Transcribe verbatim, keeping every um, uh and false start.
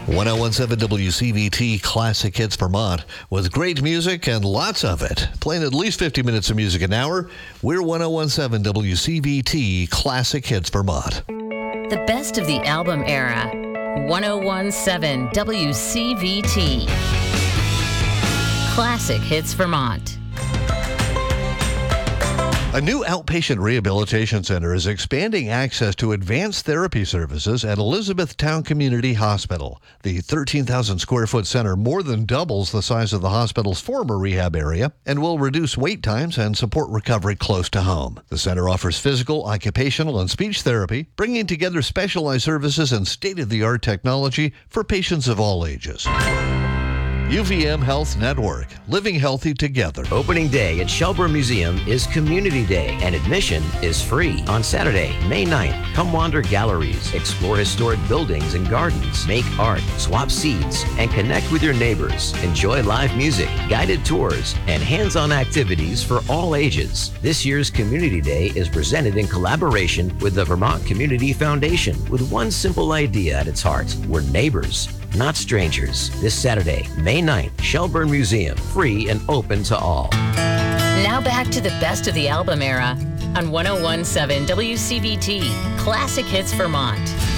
ten seventeen W C V T Classic Hits Vermont with great music and lots of it. Playing at least fifty minutes of music an hour, we're ten seventeen W C V T Classic Hits Vermont. The best of the album era. ten seventeen W C V T Classic Hits Vermont. A new outpatient rehabilitation center is expanding access to advanced therapy services at Elizabethtown Community Hospital. The thirteen thousand square foot center more than doubles the size of the hospital's former rehab area and will reduce wait times and support recovery close to home. The center offers physical, occupational, and speech therapy, bringing together specialized services and state-of-the-art technology for patients of all ages. U V M Health Network, living healthy together. Opening day at Shelburne Museum is Community Day, and admission is free. On Saturday, May ninth, come wander galleries, explore historic buildings and gardens, make art, swap seeds, and connect with your neighbors. Enjoy live music, guided tours, and hands-on activities for all ages. This year's Community Day is presented in collaboration with the Vermont Community Foundation with one simple idea at its heart. We're neighbors, not strangers. This Saturday, May ninth, Shelburne Museum, free and open to all. Now back to the best of the album era on ten seventeen W C V T Classic Hits Vermont.